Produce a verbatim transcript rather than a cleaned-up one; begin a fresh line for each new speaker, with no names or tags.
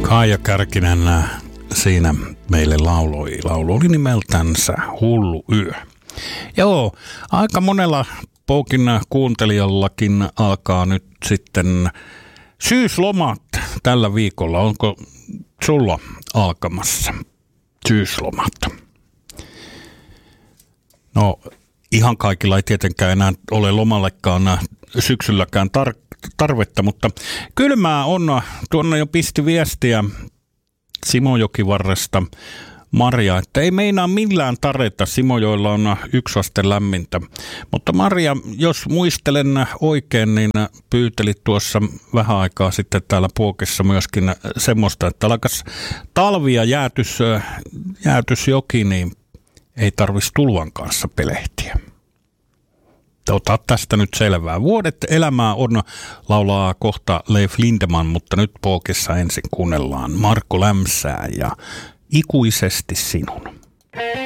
Kaija Kärkinen siinä meille lauloi. Laulu oli nimeltänsä Hullu yö. Joo, aika monella Poukin kuuntelijallakin alkaa nyt sitten syyslomat tällä viikolla. Onko sulla alkamassa syyslomat? No, ihan kaikilla ei tietenkään enää ole lomallekaan syksylläkään tar- tarvetta, mutta kylmää on. Tuonne jo pisti viestiä Simojokivarresta Maria, että ei meinaa millään tareta. Simojoilla on yksi aste lämmintä. Mutta Maria, jos muistelen oikein, niin pyytelit tuossa vähän aikaa sitten täällä Puokissa myöskin semmoista, että alkaisi talvi ja jäätys, jäätysjoki, niin ei tarvitsisi tulvan kanssa pelehtiä. Ota tästä nyt selvää. Vuodet elämää on, laulaa kohta Leif Lindeman, mutta nyt Puokissa ensin kuunnellaan Markku Lämsää ja Ikuisesti sinun.